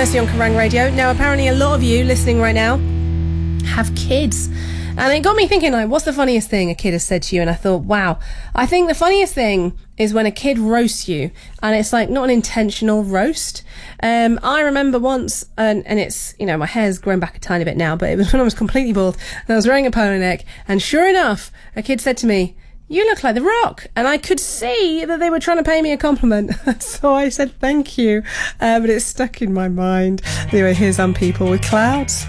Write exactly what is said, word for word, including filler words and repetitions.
Mercy on Kerrang Radio. Now, apparently a lot of you listening right now have kids. And it got me thinking, like, what's the funniest thing a kid has said to you? And I thought, wow, I think the funniest thing is when a kid roasts you, and it's like not an intentional roast. Um, I remember once, and, and it's, you know, my hair's grown back a tiny bit now, but it was when I was completely bald and I was wearing a polo neck, and sure enough, a kid said to me, "You look like The Rock." And I could see that they were trying to pay me a compliment. So I said thank you, uh, but it's stuck in my mind. Anyway, here's Some People with Clouds.